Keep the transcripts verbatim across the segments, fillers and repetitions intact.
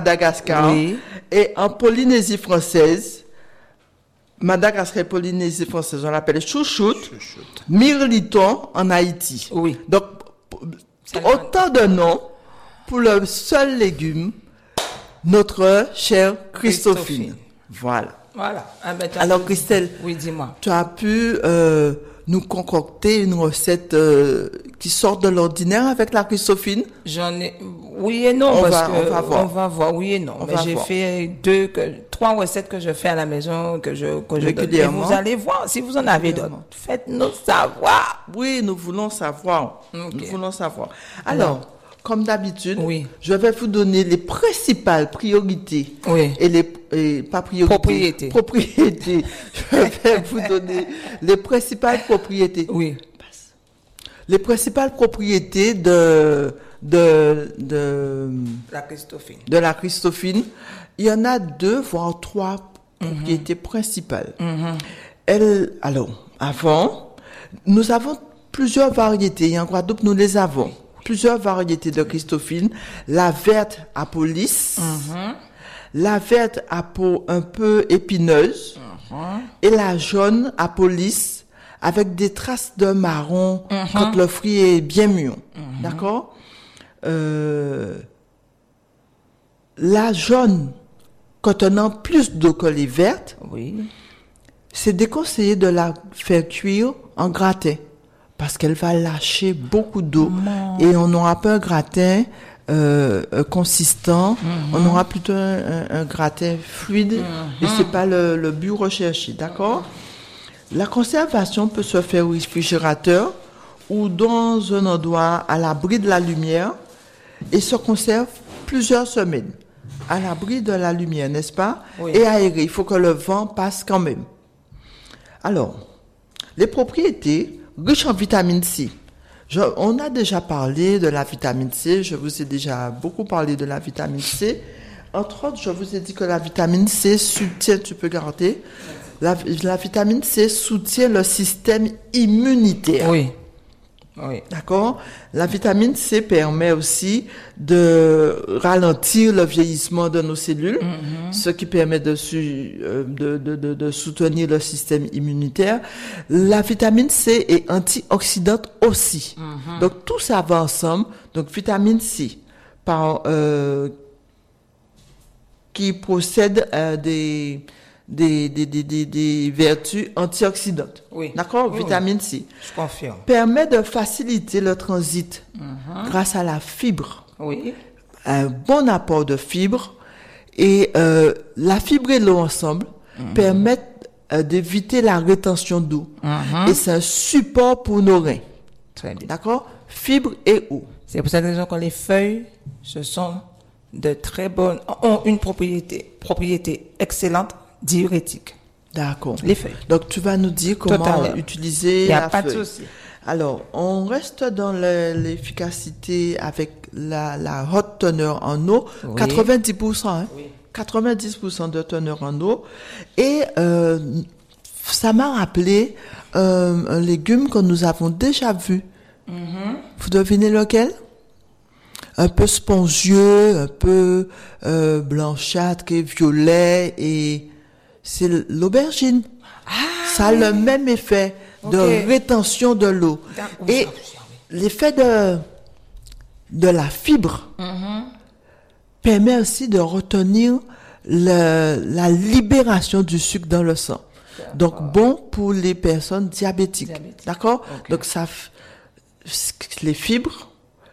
Madagascar. Oui. Et en Polynésie française, Madagascar et Polynésie française, on l'appelle chouchoute. Chouchoute. Mirliton en Haïti. Oui. Donc, autant de noms pour le seul légume, notre chère Christophine. Christophine. Voilà. Voilà. Ah ben, Alors, Christelle, oui, dis-moi. tu as pu euh, nous concocter une recette euh, qui sort de l'ordinaire avec la Christophine? J'en ai, oui et non, On parce va- que on va voir. on va voir, oui et non. On Mais va j'ai voir. fait deux, que, trois recettes que je fais à la maison, que je, que je donne. Et Régulièrement. vous allez voir, si vous en avez d'autres, Régulièrement. faites-nous savoir. Oui, nous voulons savoir. Ok. Nous voulons savoir. Alors, comme d'habitude, Oui. je vais vous donner les principales priorités. Oui. Et les, et pas priorités. Propriétés. Propriétés. Je vais vous donner les principales propriétés. Oui. Les principales propriétés de, de, de, La Christophine. de la Christophine. Il y en a deux, voire trois propriétés principales. Elle, alors, avant, nous avons plusieurs variétés. Et en Guadeloupe, nous les avons. Plusieurs variétés de Christophine. La verte à peau lisse, la verte à peau un peu épineuse, et la jaune à peau lisse, avec des traces de marron quand le fruit est bien mûr. D'accord? Euh, la jaune, contenant plus d'eau que les vertes, Oui. c'est déconseillé de la faire cuire en gratin parce qu'elle va lâcher beaucoup d'eau et on n'aura pas un gratin euh, euh, consistant, on aura plutôt un, un- un gratin fluide et c'est pas le, le but recherché, d'accord? La conservation peut se faire au réfrigérateur ou dans un endroit à l'abri de la lumière et se conserve plusieurs semaines à l'abri de la lumière, n'est-ce pas? Oui. Et aéré, il faut que le vent passe quand même. Alors, les propriétés riches en vitamine C. Je- on a déjà parlé de la vitamine C, je vous ai déjà beaucoup parlé de la vitamine C. Entre autres, je vous ai dit que la vitamine C soutient, tu peux garder, la, la vitamine C soutient le système immunitaire. Oui. Oui. D'accord? La vitamine C permet aussi de ralentir le vieillissement de nos cellules, ce qui permet de, su- euh, de, de, de, de soutenir le système immunitaire. La vitamine C est antioxydante aussi. Donc, tout ça va ensemble. Donc, vitamine C, par, euh, qui possède euh, des, des, des, des, des, des vertus antioxydantes. Oui. D'accord? Oui, Vitamine C Je confirme. permet de faciliter le transit grâce à la fibre, Oui. un bon apport de fibres et euh, la fibre et l'eau ensemble permettent euh, d'éviter la rétention d'eau et c'est un support pour nos reins, Très bien. d'accord? Fibre et eau. C'est pour cette raison que les feuilles, ce sont de très bonnes, ont une propriété, propriété excellente, diurétique. D'accord. Les feuilles. Donc tu vas nous dire comment Totalement. utiliser Il n'y a la pas de feuille. souci. Alors, on reste dans le- l'efficacité avec la, la haute teneur en eau, Oui. quatre-vingt-dix pour cent, hein? Oui. quatre-vingt-dix pour cent de teneur en eau. Et euh, ça m'a rappelé euh, un légume que nous avons déjà vu. Vous devinez lequel? Un peu spongieux, un peu euh, blanchâtre et violet, et c'est l'aubergine. Ça a le même effet de Ok. rétention de l'eau. D'accord. Et Oui, ça, l'effet de, de la fibre permet aussi de retenir le, la libération du sucre dans le sang. Donc, bon pour les personnes diabétiques. Diabétiques. D'accord? Ok. Donc, ça, f- les fibres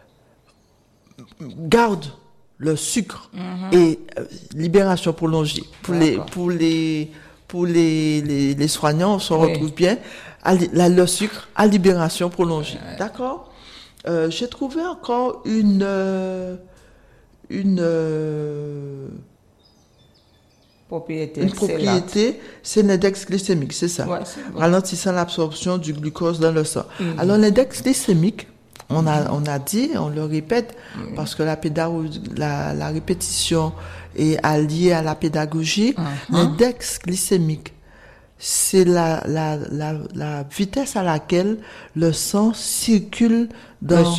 gardent le sucre et euh, libération prolongée. Pour les, D'accord. pour les, pour les, les, les soignants, on se Oui. retrouve bien. À li- la- le sucre à libération prolongée. D'accord? Euh, j'ai trouvé encore une, euh, une, euh, Propriété une excellente. propriété, c'est l'index glycémique, c'est ça. Ouais, c'est bon. Ralentissant l'absorption du glucose dans le sang. Alors, l'index glycémique, on a, on a dit, on le répète, parce que la, pédago- la, la répétition est alliée à la pédagogie. L'index glycémique, c'est la, la, la, la vitesse à laquelle le sang circule dans Le sucre.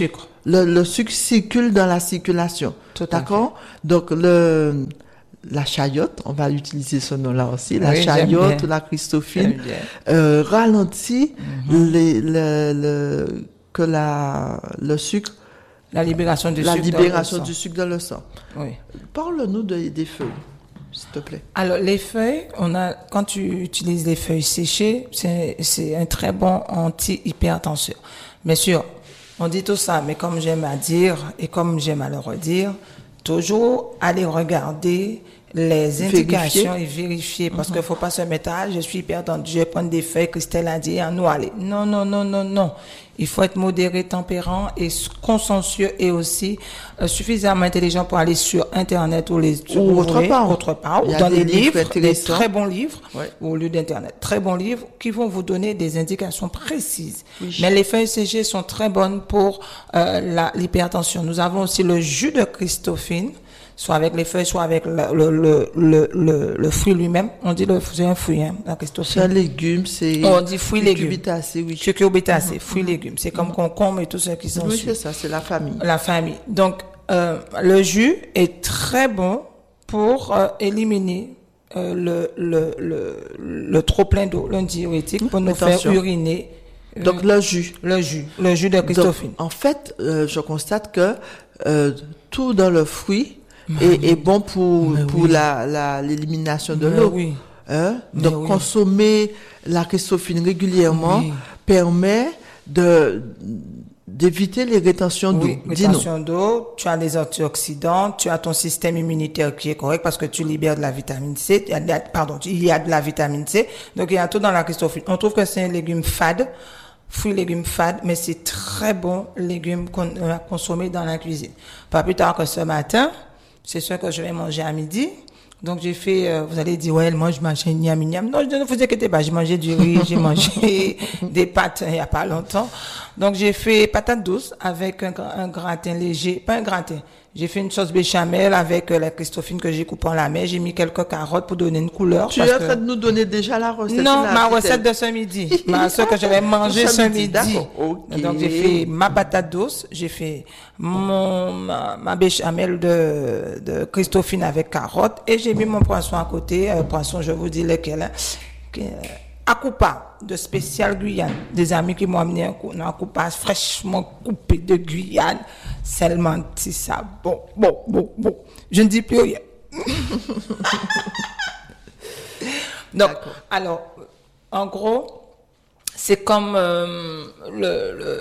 le, le sucre circule dans la circulation. Tout à D'accord? Donc, le, la chayote, on va utiliser ce nom-là aussi, la Oui, j'aime chayote bien. ou la Christophine, J'aime bien. euh, ralentit les, le, le, que la, le sucre, La libération du la sucre. dans libération le sang. du sucre dans le sang. Oui. Parle-nous de, des feuilles, s'il te plaît. Alors, les feuilles, on a, quand tu utilises les feuilles séchées, c'est, c'est un très bon anti-hypertension. Bien sûr, on dit tout ça, mais comme j'aime à dire et comme j'aime à le redire, toujours aller regarder les indications Vérifier. et vérifier, parce qu'il faut pas se mettre à, je suis hypertendu, je vais prendre des feuilles, Christelle a dit, à nous aller. Non, non, non, non, non. Il faut être modéré, tempérant et consciencieux et aussi euh, suffisamment intelligent pour aller sur Internet ou les Ou autre ouvrir, part. autre part, Il y ou a dans des des livres livres, des intéressants. très bons livres, Ouais. au lieu d'Internet. Très bons livres qui vont vous donner des indications précises. Oui. Mais les feuilles séchées sont très bonnes pour euh, la, l'hypertension. Nous avons aussi le jus de Christophine, soit avec les feuilles, soit avec le, le, le, le, le, le fruit lui-même. On dit le c'est un fruit, hein, la C'est un Christophine. légume, c'est... On dit fruits légumes. cucurbitacées, oui. Cucurbitacées, fruits légumes. C'est comme concombre et tout ce qui sont Oui, dessus. c'est ça, c'est la famille. La famille. Donc, euh, le jus est très bon pour euh, éliminer euh, le, le, le, le trop-plein d'eau, le diurétique, pour nous Attention. faire uriner. euh, Donc, le jus. le jus, le jus de Christophine. Donc, en fait, euh, je constate que euh, tout dans le fruit est, est bon pour, Mais pour oui. la, la, l'élimination de Mais l'eau. oui. Hein? Mais Donc, oui. consommer la Christophine régulièrement Oui. permet de d'éviter les rétentions d'eau. Oui, Dis-nous. rétention d'eau, tu as les antioxydants, tu as ton système immunitaire qui est correct parce que tu libères de la vitamine C, il y a de la- pardon, il y a de la vitamine C, donc il y a tout dans la Christophine. On trouve que c'est un légume fade, fruit légume fade, mais c'est très bon légume qu'on a consommé dans la cuisine. Pas plus tard que ce matin, c'est ce que je vais manger à midi. Donc j'ai fait, euh, vous allez dire, ouais, elle mange, mange, niam, niam. Non, ne vous inquiétez pas, j'ai mangé du riz, j'ai mangé des pâtes il y a pas longtemps. Donc j'ai fait patate douce avec un, gra- un gratin léger, pas un gratin. J'ai fait une sauce béchamel avec euh, la Christophine que j'ai coupée en lamelles. J'ai mis quelques carottes pour donner une couleur. Tu parce es en que- train de nous donner déjà la recette. non, là, ma Christelle. recette de ce midi. Ma ce que je vais manger Ce ce midi, midi. d'accord, ok. Donc, j'ai fait ma patate douce, j'ai fait mon, ma, ma béchamel de, de Christophine avec carottes et j'ai mis mon poisson à côté. Euh, poisson, je vous dis lequel, hein. Que- Akupa de spécial Guyane. Des amis qui m'ont amené un, cou- un Akupa fraîchement coupé de Guyane. Seulement, si ça, bon, bon, bon, bon. Je ne dis plus rien. Donc, D'accord. alors, en gros, c'est comme euh, le, le,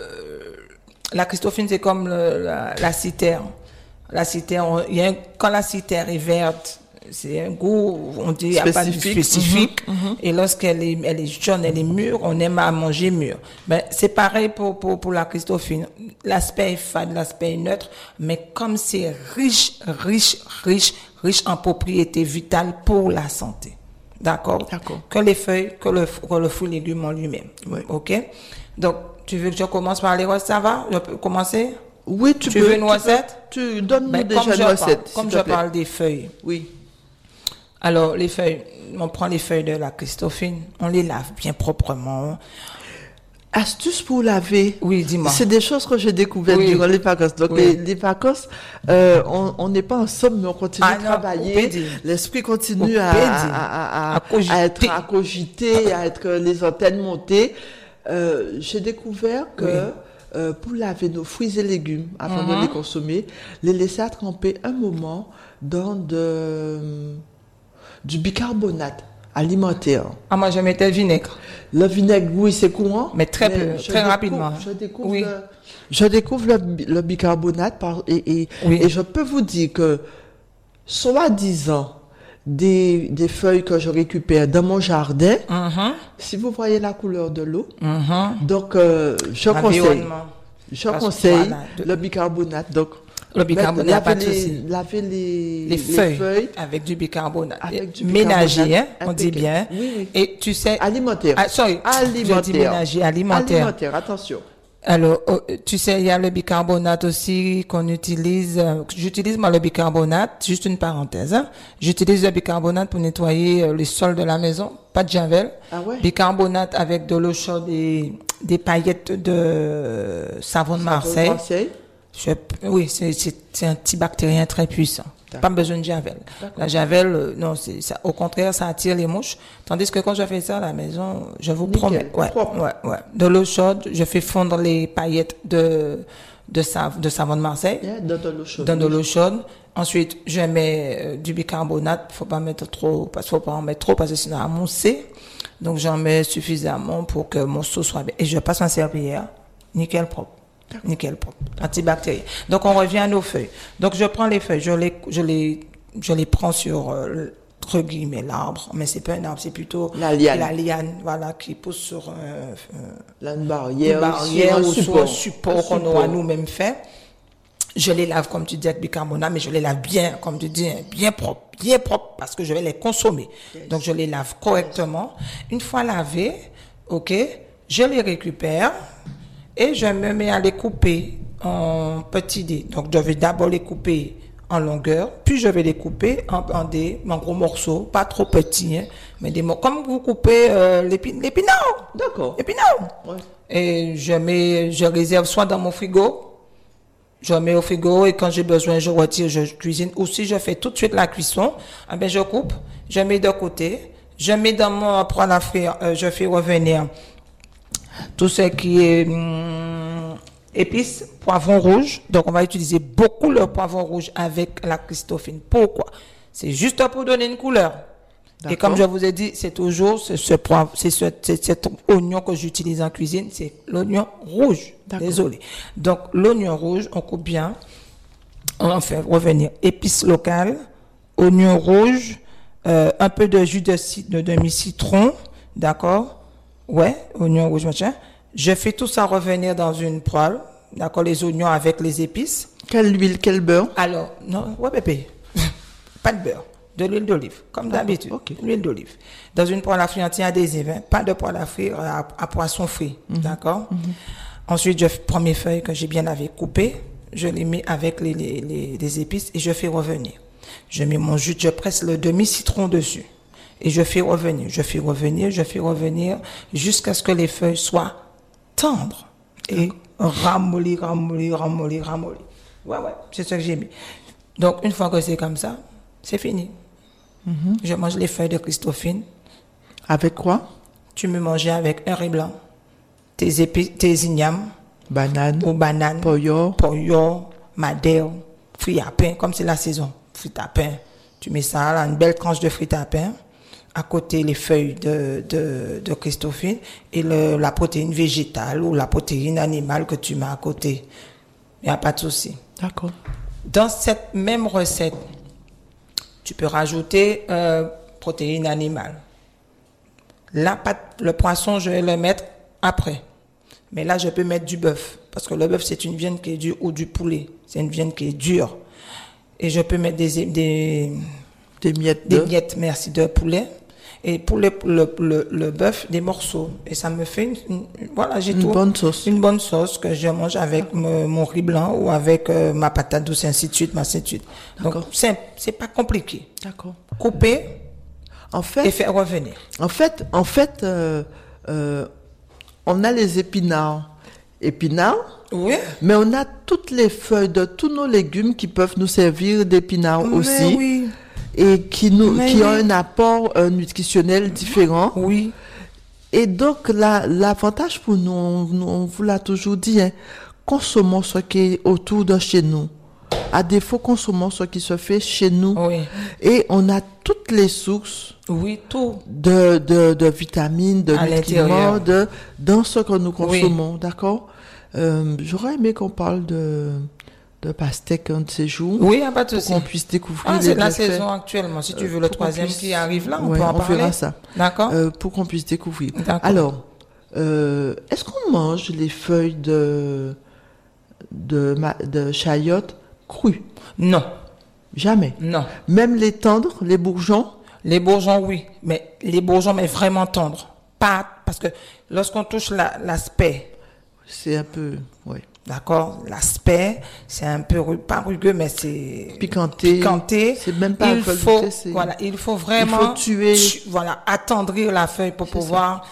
la Christophine, c'est comme le, la, la citerne. La citerne, il y a un- quand la citerne est verte, c'est un goût, on dit, il n'y a pas de Spécifique. spécifique. Et lorsqu'elle est, elle est jaune, elle est mûre, on aime à manger mûr. Ben, c'est pareil pour, pour, pour la Christophine. L'aspect est fade, l'aspect est neutre, mais comme c'est riche, riche, riche, riche en propriétés vitales pour la santé. D'accord? D'accord. Que les feuilles, que le, que le fruit légume en lui-même. Oui. OK? Donc, tu veux que je commence par les recettes, ça va? Je peux commencer? Oui, tu, Tu peux. veux une tu recette? peux- Tu donnes-nous Ben, déjà comme je une parle, recette. comme s'il je te plaît. parle des feuilles. Oui. Alors, les feuilles, on prend les feuilles de la Christophine, on les lave bien proprement. Astuce pour laver. Oui, dis-moi. C'est des choses que j'ai découvertes Oui. durant les vacances. Donc, Oui. les, les vacances, euh, on on n'est pas ensemble, mais on continue Ah de non, travailler. au pédi. L'esprit continue Au à, pédi. à, à, À cogiter. à être à cogiter, à être les antennes montées. Euh, j'ai découvert que Oui. euh, pour laver nos fruits et légumes, avant de les consommer, les laisser à tremper un moment dans de, du bicarbonate alimentaire. Ah, moi, je mettais le vinaigre. Le vinaigre, oui, c'est courant. Mais très peu, je très découvre- rapidement. Je découvre, Oui. le, je découvre le, bi- le bicarbonate par, et, et, Oui. et je peux vous dire que, soi-disant, des, des feuilles que je récupère dans mon jardin, Mhm, si vous voyez la couleur de l'eau, mhm. donc euh, je conseille, L'environnement. je Parce que conseille voilà, de- le bicarbonate. Donc, Le bicarbonate, laver pas de les, souci. laver les, Les, feuilles, avec du bicarbonate. Avec du Ménager, hein, bicarbonate on dit bien. impeccable. Oui, oui. Et tu sais... alimentaire. Ah, sorry, Alimentaire. j'ai dit ménager, alimentaire. Alimentaire, attention. Alors, oh, tu sais, il y a le bicarbonate aussi qu'on utilise. euh, J'utilise moi le bicarbonate, juste une parenthèse. Hein. J'utilise le bicarbonate pour nettoyer euh, les sols de la maison, pas de javel. Ah ouais? Bicarbonate avec de l'eau chaude et des paillettes de savon de Marseille. Marseille. Je, oui, c'est, c'est, c'est antibactérien très puissant. D'accord. Pas besoin de javel. D'accord. La javel, euh, non, c'est ça. Au contraire, ça attire les mouches. Tandis que quand je fais ça à la maison, je vous Nickel. promets, ouais, Propre. ouais, ouais, de l'eau chaude, je fais fondre les paillettes de de, sav, de savon de Marseille yeah, dans de l'eau chaude. Dans de l'eau chaude. Ensuite, je mets euh, du bicarbonate. Faut pas mettre trop, parce faut pas en mettre trop parce que sinon à mousser. Donc j'en mets suffisamment pour que mon sauce soit bien. Et je passe en serpillière, nickel propre. D'accord. Nickel propre, antibactérien. Donc on revient à nos feuilles. Donc je prends les feuilles, je les, je les, je les prends sur euh, entre guillemets l'arbre, mais c'est pas un arbre, c'est plutôt la liane, la liane, voilà, qui pousse sur euh, euh, une barrière, une barrière ou sur un support, support qu'on aura nous-mêmes fait. Je les lave comme tu dis avec bicarbonate, mais je les lave bien, comme tu dis, bien propre, bien propre, parce que je vais les consommer. Yes. Donc je les lave correctement. Une fois lavés, ok, je les récupère. Et je me mets à les couper en petits dés. Donc, je vais d'abord les couper en longueur, puis je vais les couper en, en des en gros morceaux, pas trop petits, hein, mais des morceaux comme vous coupez euh, l'épinard. l'épinard. D'accord. L'épinard. Ouais. Et je mets, je réserve soit dans mon frigo, je mets au frigo et quand j'ai besoin, je retire, je cuisine. Ou si je fais tout de suite la cuisson, eh ben je coupe, je mets de côté, je mets dans mon poêle à frire, euh, je fais revenir tout ce qui est hum, épices, poivron rouge. Donc, on va utiliser beaucoup le poivron rouge avec la Christophine. Pourquoi? C'est juste pour donner une couleur. D'accord. Et comme je vous ai dit, c'est toujours ce, ce poivre, c'est, ce, c'est cet oignon que j'utilise en cuisine, c'est l'oignon rouge. D'accord. Désolé. Donc, l'oignon rouge, on coupe bien. On fait revenir épices locales, oignon rouge, euh, un peu de jus de, de demi-citron. D'accord? Ouais, oignon rouge, machin. Je fais tout ça revenir dans une poêle. D'accord, les oignons avec les épices. Quelle huile, quel beurre? Alors, non, ouais, bébé. Pas de beurre. De l'huile d'olive. Comme ah, d'habitude. Okay. L'huile d'olive. Dans une poêle à frire anti-adhésive, hein. Pas de poêle à frire à, à poisson frit. Mm-hmm. D'accord? Mm-hmm. Ensuite, je prends mes feuilles que j'ai bien lavées, coupées. Je les mets avec les, les, les, les épices et je fais revenir. Je mets mon jus, je presse le demi-citron dessus. Et je fais revenir, je fais revenir, je fais revenir jusqu'à ce que les feuilles soient tendres et ramollies, ramollies, ramollies, ramollies. Ouais, ouais, c'est ce que j'ai mis. Donc, une fois que c'est comme ça, c'est fini. Mm-hmm. Je mange les feuilles de Christophine. Avec quoi? Tu me manges avec un riz blanc, tes épices, tes ignames, banane, ou banane, poyo, poyo, madère, fruits à pain, comme c'est la saison, fruits à pain. Tu mets ça là, une belle tranche de fruits à pain. À côté les feuilles de, de, de Christophine et le, la protéine végétale ou la protéine animale que tu mets à côté. Il n'y a pas de souci. D'accord. Dans cette même recette, tu peux rajouter euh, protéine animale. La pâte, le poisson, je vais le mettre après. Mais là, je peux mettre du bœuf. Parce que le bœuf, c'est une viande qui est dure, ou du poulet. C'est une viande qui est dure. Et je peux mettre des, des, des miettes des de... miettes, merci, de poulet. Et pour le, le, le, le bœuf, des morceaux. Et ça me fait une, une voilà, j'ai une tout. bonne sauce. Une bonne sauce que je mange avec me, mon riz blanc ou avec euh, ma patate douce, ainsi de suite, ainsi de suite. Donc, c'est, c'est pas compliqué. D'accord. Couper. En fait. Et faire revenir. En fait, en fait, euh, euh, on a les épinards. Épinards. Oui. Mais on a toutes les feuilles de tous nos légumes qui peuvent nous servir d'épinards mais aussi. Oui. Et qui nous, mais qui oui. ont un apport euh, nutritionnel différent. Oui. Et donc, la, l'avantage pour nous, on, on vous l'a toujours dit, hein, consommons ce qui est autour de chez nous. À défaut, consommons ce qui se fait chez nous. Oui. Et on a toutes les sources. Oui, tout. De, de, de vitamines, de à nutriments, de, dans ce que nous consommons. Oui. D'accord? Euh, j'aurais aimé qu'on parle de, de pastèque un de ces jours. Oui, pas de souci. Pour qu'on puisse découvrir. Ah, les c'est la bienfaits. saison actuellement. Si tu veux le troisième puisse... qui arrive là, on ouais, peut en on parler. On verra ça. D'accord. Euh, pour qu'on puisse découvrir. D'accord. Alors, euh, est-ce qu'on mange les feuilles de, de, de chayotte crues? Non. Jamais? Non. Même les tendres, les bourgeons? Les bourgeons, oui. Mais les bourgeons, mais vraiment tendres. Pas, parce que lorsqu'on touche la, l'aspect. C'est un peu, oui. D'accord? L'aspect, c'est un peu, pas rugueux, mais c'est piquanté. Piquanté. C'est même pas il faut, goûter, c'est... voilà, il faut vraiment, il faut tuer. Tu, voilà, attendrir la feuille pour c'est pouvoir, ça.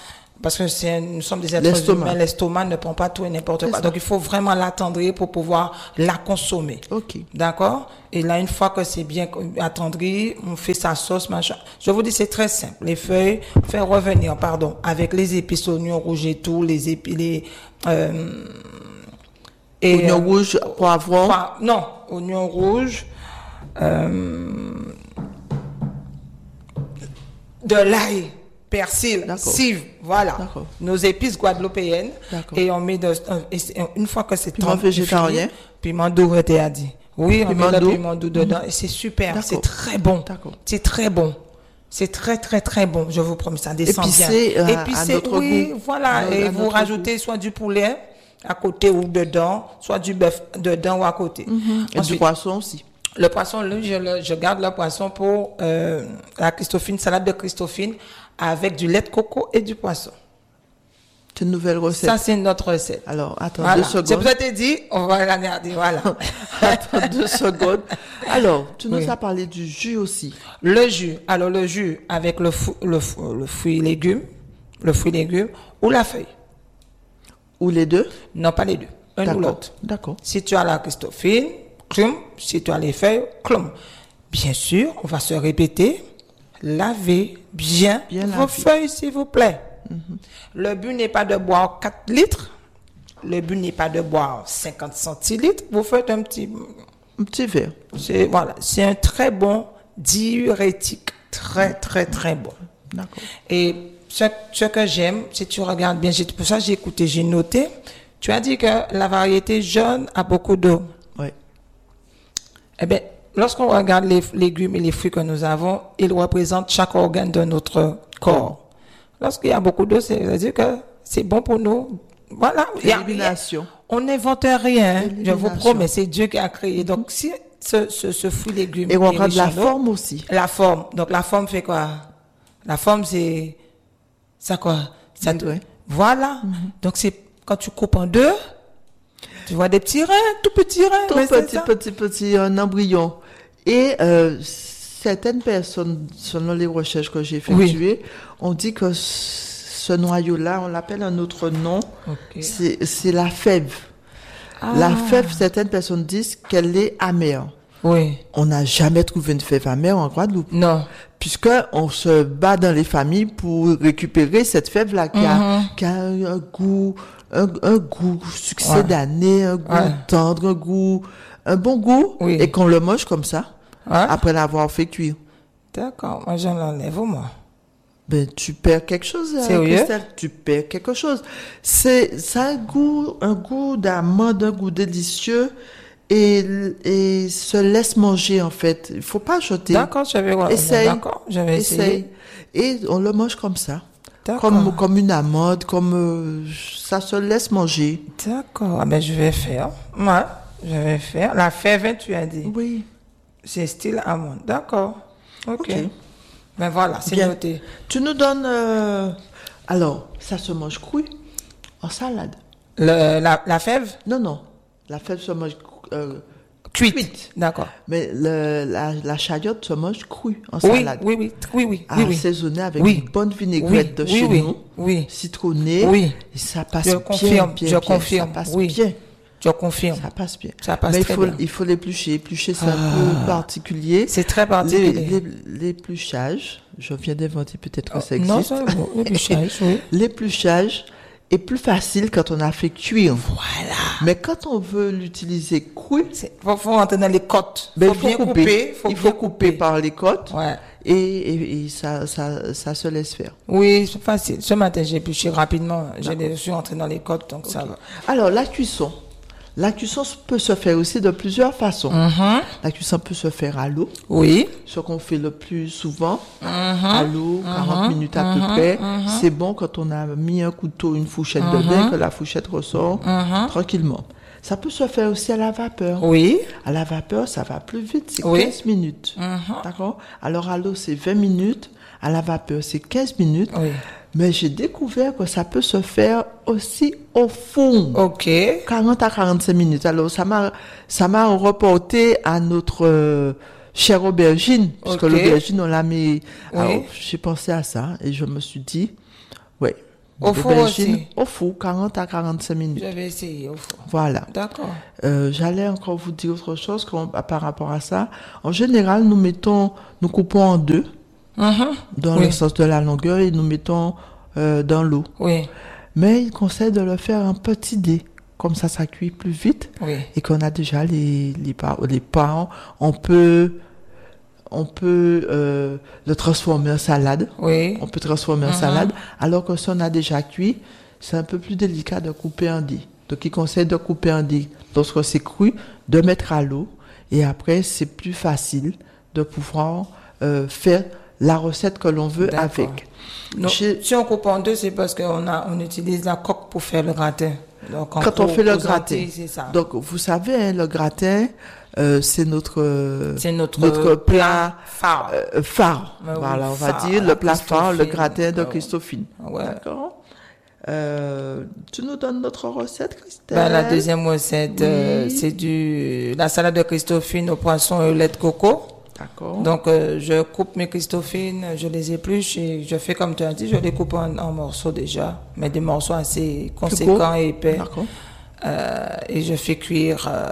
Parce que c'est, nous sommes des êtres L'estomac. humains, l'estomac ne prend pas tout et n'importe C'est quoi. ça. Donc, il faut vraiment l'attendrir pour pouvoir la consommer. Ok. D'accord? Et là, une fois que c'est bien attendri, on fait sa sauce, machin. Je vous dis, c'est très simple. Les feuilles, faire revenir, pardon, avec les épices, oignons rouges et tout, les épices, les, euh, et, Oignon euh, rouge, poivron. Pas- non, oignons rouges, euh, de l'ail, persil, D'accord. cive, voilà. D'accord. Nos épices guadeloupéennes. D'accord. Et on met de, euh, et c'est- une fois que c'est Piment tendu, végétarien. fini, piment doux, tu as dit. Oui, on Piment met le doux. piment doux dedans et c'est super, D'accord. c'est très bon. D'accord. C'est très bon. C'est très, très, très bon. Je vous promets, ça descend Épicé, bien. euh, à notre oui, goût. voilà. À- Et à vous notre rajoutez soit du poulet à côté ou dedans, soit du bœuf dedans ou à côté. Et du Ensuite, poisson aussi. le poisson, lui, je, le- je garde le poisson pour euh, la Christophine, salade de Christophine avec du lait de coco et du poisson. C'est une nouvelle recette. Ça, c'est notre recette. Alors, attends Voilà. deux C'est secondes. pour ça que je t'ai dit, on va la garder, voilà. Attends deux secondes. Alors, tu nous Oui. as parlé du jus aussi. Le jus, alors le jus avec le, fou, le, fou- le fruit légume, le fruit légume ou la feuille. Ou les deux? Non, pas les deux. Un ou D'accord. l'autre. D'accord. Si tu as la Christophine, clum. Si tu as les feuilles, clum. Bien sûr, on va se répéter. Lavez bien, Bien vos lavé. feuilles, s'il vous plaît. Le but n'est pas de boire quatre litres. Le but n'est pas de boire cinquante centilitres. Vous faites un petit... Un petit verre. C'est, voilà, c'est un très bon diurétique. Très, très, très bon. D'accord. Et ce, ce que j'aime, si tu regardes bien, j'ai, pour ça j'ai écouté, j'ai noté, tu as dit que la variété jaune a beaucoup d'eau. Oui. Eh bien, lorsqu'on regarde les légumes et les fruits que nous avons, ils représentent chaque organe de notre corps. Lorsqu'il y a beaucoup d'eau, c'est- ça veut dire que c'est bon pour nous. Voilà. Il y a- Élimination. on n'invente rien, je vous Élimination. promets, c'est Dieu qui a créé. Donc, si ce, ce, ce fruit légume Et on est regarde riche la en eau, forme aussi. la forme. Donc, la forme fait quoi? La forme, c'est, ça quoi? Ça Oui, te- oui. Voilà. Donc, c'est, quand tu coupes en deux, tu vois des petits reins, tout petits reins. Tout mais c'est petit, ça. petit, petit, un embryon. Et euh, certaines personnes, selon les recherches que j'ai effectuées, ont dit que ce noyau-là, on l'appelle un autre nom, Ok. c'est c'est la fève. Ah. La fève, certaines personnes disent qu'elle est amère. Oui. On n'a jamais trouvé une fève amère en Guadeloupe. Non. Puisque on se bat dans les familles pour récupérer cette fève-là qui, a, qui a un, un goût, un, un goût succédané, un goût Ouais. tendre, un goût, un bon goût, Oui. et qu'on le mange comme ça, Hein? après l'avoir fait cuire. D'accord. Moi, j'en enlève au moins. Ben, tu perds quelque chose, hein, Sérieux? Christelle. Tu perds quelque chose. C'est, ça a un goût, un goût d'amande, un goût délicieux, et, et se laisse manger, en fait. Il faut pas jeter. D'accord, j'avais, ouais, Essaye. d'accord, j'avais essayé. Essaye. Et on le mange comme ça. D'accord. Comme, comme une amande, comme, euh, ça se laisse manger. D'accord. Ah ben, je vais faire. Ouais, je vais faire. La fève, tu as dit. Oui. C'est style amande. D'accord. Ok. Ok. Ben voilà, c'est Bien. noté. Tu nous donnes, euh, alors, ça se mange cru, en salade. Le, la, la fève? Non, non. La fève se mange, euh, Cuite. cuite. D'accord. Mais le, la, la chayotte se mange crue en Oui, salade. oui, oui, oui, oui, oui, oui. Assaisonnée avec Oui. une bonne vinaigrette Oui, de oui, chez oui, nous. oui. Citronnée. Oui. Et ça passe Je bien, confirme, bien, je bien. confirme, Ça passe oui. bien. Je confirme. Ça passe bien. Ça passe Mais il très faut, bien. il faut l'éplucher. Éplucher, c'est un peu particulier. C'est très Les- particulier. les- L'épluchage, je viens d'inventer, peut-être que ça Oh, non, existe. c'est bon. L'épluchage, oui. L'épluchage est plus facile quand on a fait cuire. Voilà. Mais quand on veut l'utiliser cru, Il faut, faut rentrer dans les côtes. ben, faut il faut bien couper. couper. Faut il faut bien couper par les côtes. Ouais. Et, et, et ça, ça, ça se laisse faire. Oui, c'est facile. Ce matin, j'ai épluché rapidement. J'ai- Je suis rentré dans les côtes, donc ça va. Alors, la cuisson. La cuisson peut se faire aussi de plusieurs façons. Mhm. La cuisson peut se faire à l'eau, Oui. ce qu'on fait le plus souvent, Mhm. à l'eau, quarante minutes à peu près. C'est bon quand on a mis un couteau, une fourchette dedans, que la fourchette ressort tranquillement. Ça peut se faire aussi à la vapeur. Oui. À la vapeur, ça va plus vite, c'est Oui. quinze minutes. D'accord? Alors à l'eau, c'est vingt minutes. À la vapeur, c'est quinze minutes. Oui. Mais j'ai découvert que ça peut se faire aussi au four. OK. quarante à quarante-cinq minutes. Alors, ça m'a, ça m'a reporté à notre euh, chère aubergine, puisque Ok. l'aubergine, on l'a mis. Oui. Alors, j'ai pensé à ça et je me suis dit, ouais, Au four aussi? Au four, quarante à quarante-cinq minutes. Je vais essayer au four. Voilà. D'accord. Euh, j'allais encore vous dire autre chose qu'on- par rapport à ça. En général, nous mettons, nous coupons en deux, Mm-hmm. dans Oui. le sens de la longueur, et nous mettons euh, dans l'eau. Oui. Mais il conseille de le faire en petit dé. Comme ça, ça cuit plus vite. Oui. Et qu'on a déjà les, les, pa- les parents. On peut, on peut euh, le transformer en salade. Oui. On peut transformer en Mhm. salade. Alors que si on a déjà cuit, c'est un peu plus délicat de couper en dés. Donc, il conseille de couper en dés lorsque c'est cru, de mettre à l'eau. Et après, c'est plus facile de pouvoir euh, faire la recette que l'on veut D'accord. avec. Donc, J'ai- si on coupe en deux, c'est parce qu'on a, on utilise la coque pour faire le gratin. Donc, en Quand on gros, fait le aux gratin. Antilles, c'est ça. Donc, vous savez, hein, le gratin, euh, c'est notre, euh, C'est notre, notre plat phare. euh, phare. Ouais, oui, Voilà, on va phare, dire la le plat phare, le Christophine. gratin de Ouais. Christophine. Ouais. D'accord. Euh, tu nous donnes notre recette, Christelle? Ben, la deuxième recette, euh, Oui. c'est du, la salade de Christophine au poisson et au lait de coco. D'accord. Donc, euh, je coupe mes Christophines, je les épluche et je fais comme tu as dit, je les coupe en, en morceaux déjà, mais des morceaux assez conséquents et épais. D'accord. Euh, et je fais cuire euh,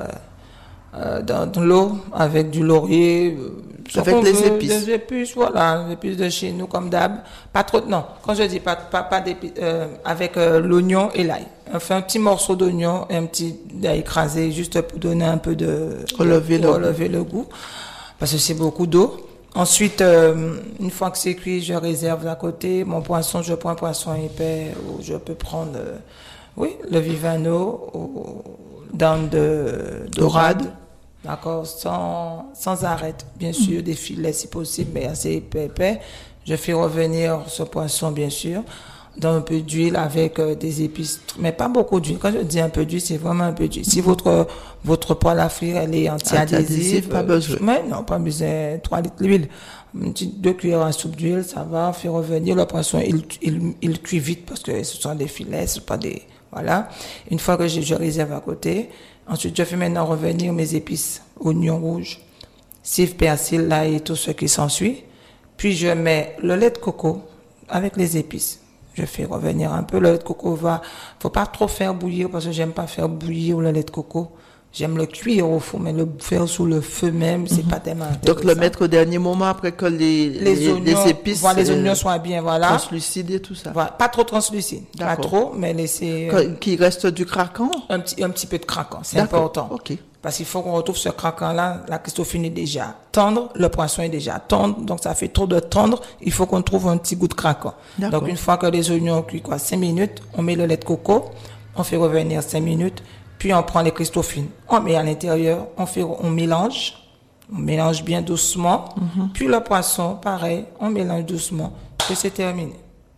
euh, dans de l'eau avec du laurier. euh, ce Avec qu'on les veut, épices. Les épices, voilà, les épices de chez nous comme d'hab. Pas trop, non. Quand je dis pas, pas, pas d'épices, euh, avec euh, l'oignon et l'ail. Enfin, un petit morceau d'oignon et un petit d'ail écrasé juste pour donner un peu de Relever de, le relever le goût. Parce que c'est beaucoup d'eau. Ensuite, euh, une fois que c'est cuit, je réserve à côté. Mon poisson, je prends un poisson épais ou je peux prendre, euh, oui, le Vivano ou dents de dorade. D'accord, sans, sans arête, bien sûr, des filets si possible, mais assez épais, épais. Je fais revenir ce poisson, bien sûr, dans un peu d'huile avec euh, des épices, mais pas beaucoup d'huile. Quand je dis un peu d'huile, c'est vraiment un peu d'huile. Si votre, votre poêle à frire, elle est Anti-adhésive, anti-adhésive, pas euh, besoin. mais non, pas besoin, trois litres d'huile. Une petite, deux cuillères à soupe d'huile, ça va, on fait revenir le poisson, il, il, il cuit vite parce que ce sont des filets, ce sont pas des, voilà. Une fois que je, je réserve à côté, ensuite je fais maintenant revenir mes épices, oignons rouges, cive, persil, l'ail et tout ce qui s'ensuit. Puis je mets le lait de coco avec les épices. Je fais revenir un peu. Le lait de coco va, faut pas trop faire bouillir parce que j'aime pas faire bouillir le lait de coco. J'aime le cuire au four, mais le faire sous le feu même, c'est pas tellement intéressant. Donc, le mettre au dernier moment après que les, les, les, oignons, les épices, voilà, les euh, oignons soient bien, voilà. translucides et tout ça. Voilà. Pas trop translucide. Pas D'accord. trop, mais laisser euh, Que- Qu'il reste du craquant? un petit, un petit peu de craquant. C'est D'accord. important. Ok. Parce qu'il faut qu'on retrouve ce craquant-là. La Christophine est déjà tendre, le poisson est déjà tendre, donc ça fait trop de tendre. Il faut qu'on trouve un petit goût de craquant. D'accord. Donc une fois que les oignons ont cuit quoi, cinq minutes, on met le lait de coco, on fait revenir cinq minutes, puis on prend les Christophines, on met à l'intérieur, on fait, on mélange, on mélange bien doucement, Mhm. puis le poisson, pareil, on mélange doucement, et c'est terminé.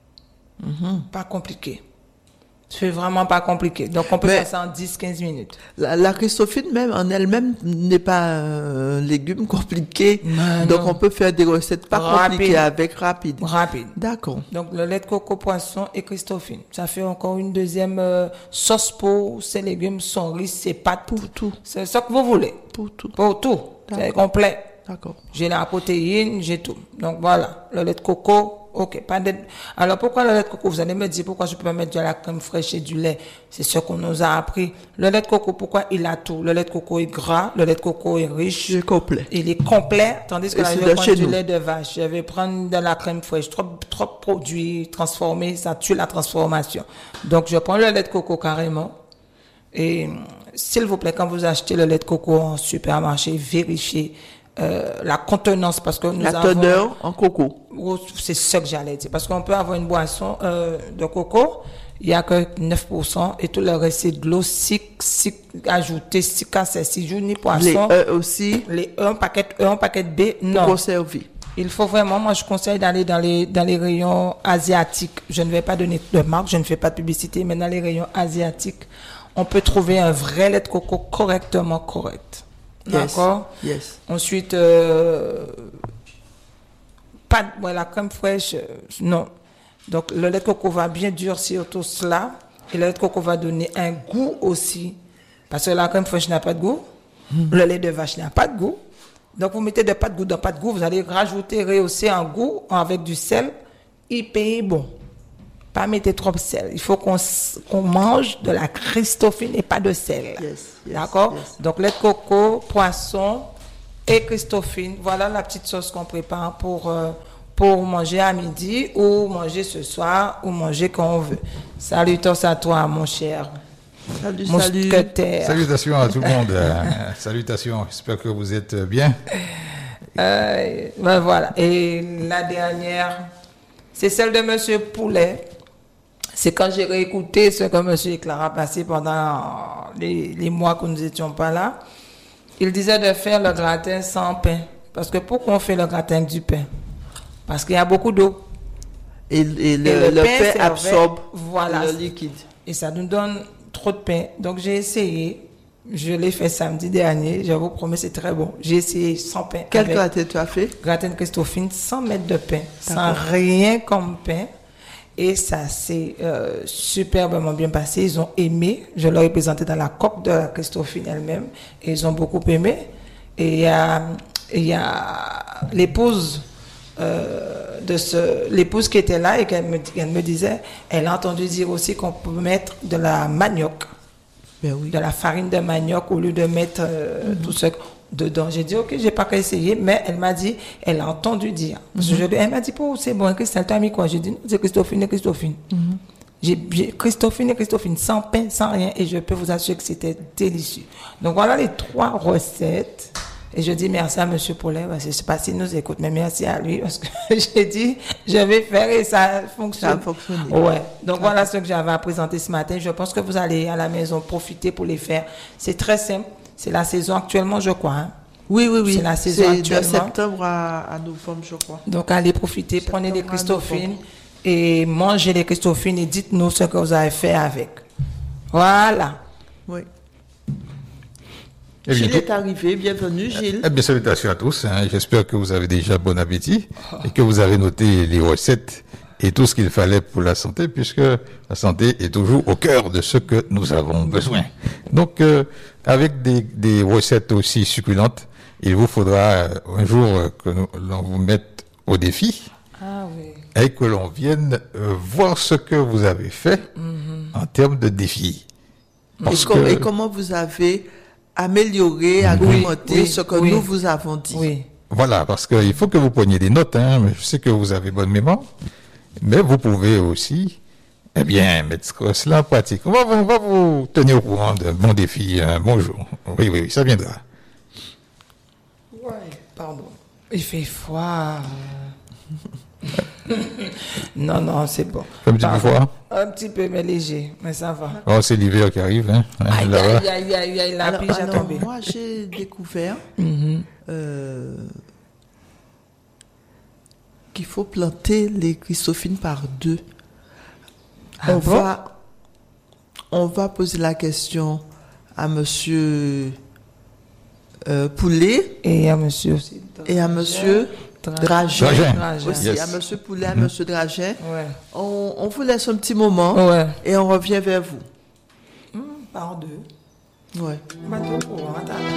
Mhm. Pas compliqué. C'est vraiment pas compliqué. Donc on peut Mais- faire ça en dix à quinze minutes. La, la Christophine même en elle-même n'est pas un légume compliqué. Non, Donc non. on peut faire des recettes pas Rapide. compliquées avec rapide. Rapide. D'accord. Donc le lait de coco, poisson et Christophine. Ça fait encore une deuxième euh, sauce pour ces légumes, son riz, ses pâtes. Pour tout. C'est ce que vous voulez. Pour tout. Pour tout. C'est D'accord. complet. D'accord. J'ai la protéine, j'ai tout. Donc voilà, le lait de coco, ok. Pas de... Alors pourquoi le lait de coco? Vous allez me dire pourquoi je peux pas mettre de la crème fraîche et du lait. C'est ce qu'on nous a appris. Le lait de coco, pourquoi il a tout? Le lait de coco est gras, le lait de coco est riche. C'est complet. Il est complet, tandis que Et là, c'est je de vais prendre chez du nous. lait de vache, je vais prendre de la crème fraîche, trop, trop produits transformés, ça tue la transformation. Donc, je prends le lait de coco carrément. Et, s'il vous plaît, quand vous achetez le lait de coco en supermarché, vérifiez euh, la contenance parce que nous La avons... teneur en coco. Oh, c'est ça que j'allais dire. Parce qu'on peut avoir une boisson euh, de coco, il y a que neuf pour cent et tout le reste c'est de l'eau si, si ajoutée, si cassée, si joue ni Les poisson. œufs aussi Les un paquet E, un paquet B, non. conservés. Il faut vraiment, moi je conseille d'aller dans les dans les rayons asiatiques. Je ne vais pas donner de marque, je ne fais pas de publicité, mais dans les rayons asiatiques, on peut trouver un vrai lait de coco correctement correct. Yes. D'accord? Yes. Ensuite, euh, pas de, ouais, la crème fraîche, euh, non. Donc le lait de coco va bien durcir tout cela. Et le lait de coco va donner un goût aussi. Parce que la crème fraîche n'a pas de goût. Le lait de vache n'a pas de goût. Donc vous mettez de pas de goût dans pas de goût. Vous allez rajouter, rehausser un goût avec du sel. Hyper bon. pas mettre trop de sel. Il faut qu'on, qu'on mange de la Christophine et pas de sel. Yes, yes, D'accord? yes. Donc, lait de coco, poisson et Christophine. Voilà la petite sauce qu'on prépare pour, euh, pour manger à midi ou manger ce soir ou manger quand on veut. Salutations à toi, mon cher. Salut, Mon salut. secrétaire. Salutations à tout le monde. Euh, salutations. J'espère que vous êtes bien. Euh, ben voilà. Et la dernière, c'est celle de Monsieur Poulet. C'est quand j'ai réécouté ce que Monsieur Clara a passé pendant les, les mois que nous n'étions pas là. Il disait de faire le gratin sans pain. Parce que pourquoi on fait le gratin avec du pain? Parce qu'il y a beaucoup d'eau. Et, et le, Et le le pain pain servait- absorbe voilà. le liquide. Et ça nous donne trop de pain. Donc j'ai essayé. Je l'ai fait samedi dernier. Je vous promets, c'est très bon. J'ai essayé sans pain. Quel avec gratin tu as fait? gratin de Christophine sans mettre de pain, sans D'accord. rien comme pain. Et ça s'est euh, superbement bien passé. Ils ont aimé. Je leur ai présenté dans la coque de la Christophine elle-même. Et ils ont beaucoup aimé. Et il y a, il y a l'épouse euh, de ce, l'épouse qui était là et qu'elle me, elle me disait, elle a entendu dire aussi qu'on peut mettre de la manioc, Ben oui. de la farine de manioc au lieu de mettre euh, tout ce dedans. J'ai dit, ok, j'ai pas qu'à essayer, mais elle m'a dit, elle a entendu dire. Parce que je lui- elle m'a dit, oh, c'est bon, Christelle, t'as mis quoi? J'ai dit, non, c'est Christophine et Christophine. J'ai, j'ai Christophine et Christophine, sans pain, sans rien, et je peux vous assurer que c'était délicieux. Donc voilà les trois recettes. Et je dis merci à Monsieur Paulet, parce que je sais pas s'il nous écoute, mais merci à lui, parce que j'ai dit, je vais faire et ça fonctionne. Ça a fonctionné. Ouais. Donc voilà ce que j'avais à présenter ce matin. Je pense que vous allez à la maison profiter pour les faire. C'est très simple. C'est la saison actuellement, je crois. Hein. Oui, oui, oui. C'est la saison C'est de actuellement. septembre à, à novembre, je crois. Donc allez profiter, prenez des Septembre à Christophines et mangez les Christophines et dites-nous ce que vous avez fait avec. Voilà. Oui. Eh bien, Gilles tout- est arrivé. Bienvenue, Gilles. Eh bien, salutations à tous. hein. J'espère que vous avez déjà bon appétit et que vous avez noté les recettes et tout ce qu'il fallait pour la santé, puisque la santé est toujours au cœur de ce que nous avons besoin. Donc, euh, avec des, des recettes aussi succulentes, il vous faudra euh, un jour euh, que nous, l'on vous mette au défi Ah oui. et que l'on vienne euh, voir ce que vous avez fait en termes de défi. Et, Parce com- que- et comment vous avez amélioré, agrémenté oui, ce que oui. nous vous avons dit. Oui. Voilà, parce qu'il faut que vous preniez des notes. Hein. Je sais que vous avez bonne mémoire, mais vous pouvez aussi, eh bien, mettre cela en pratique. On va, on va vous tenir au courant d'un bon défi, un bon jour. Oui, oui, oui, ça viendra. Ouais. Pardon. Il fait froid. non, non, c'est bon. Un petit peu Pardon. froid. Un petit peu, mais léger. Mais ça va. Oh, c'est l'hiver qui arrive. Hein. Hein, Aïe, là-bas. aïe, aïe, aïe, aïe, la Alors, pige a alors, tombé. moi, j'ai découvert Mhm. euh, qu'il faut planter les Christophines par deux. Ah on, bon? va, on va poser la question à Monsieur euh, Poulet Et à monsieur aussi. et à Monsieur Dragin. Dragin. Dragin. Aussi, Yes. à Monsieur Poulet, à Monsieur Dragin. Ouais. On, on vous laisse un petit moment Ouais. et on revient vers vous. Hum, par deux. Ouais. Pas trop, hein, t'as-